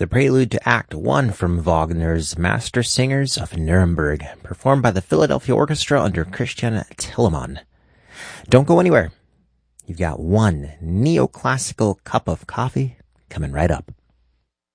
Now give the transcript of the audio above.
the prelude to Act 1 from Wagner's Master Singers of Nuremberg, performed by the Philadelphia Orchestra under Christian Telemann. Don't go anywhere. You've got one neoclassical cup of coffee coming right up.